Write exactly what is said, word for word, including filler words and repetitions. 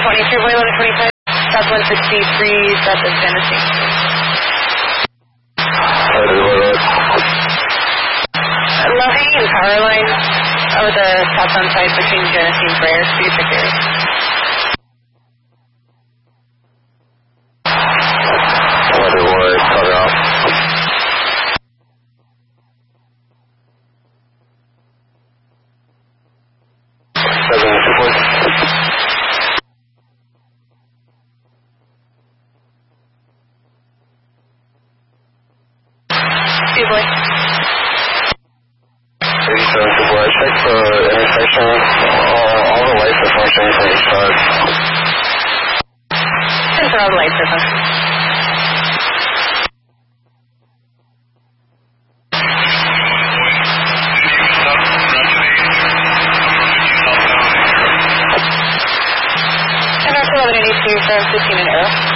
twenty-three, boy, eleven twenty-five, South one sixty-three, South of Genesee. Low-hanging and power line over the southbound side between Genesee and Prairie, speed check area. Weather ward, cover off. seven two four. Speed boy. eighty-seven two four, check the intersection. All, all the lights are functioning from each side. ten for all the lights are functioning. eleven eighty-two from fifteen and arrow.